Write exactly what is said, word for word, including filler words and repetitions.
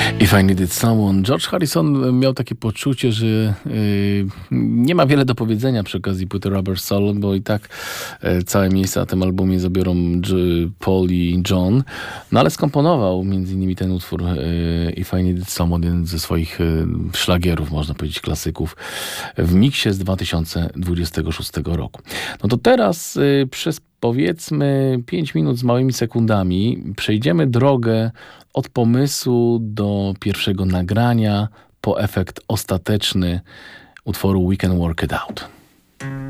If I Needed Someone. George Harrison miał takie poczucie, że yy, nie ma wiele do powiedzenia przy okazji płyty Rubber Soul, bo i tak yy, całe miejsce na tym albumie zabiorą G- Paul i John. No ale skomponował między innymi ten utwór yy, If I Needed Someone, jeden ze swoich yy, szlagierów, można powiedzieć, klasyków, w miksie z dwa tysiące dwudziestego szóstego roku. No to teraz yy, przez powiedzmy pięć minut z małymi sekundami przejdziemy drogę od pomysłu do pierwszego nagrania po efekt ostateczny utworu We Can Work It Out.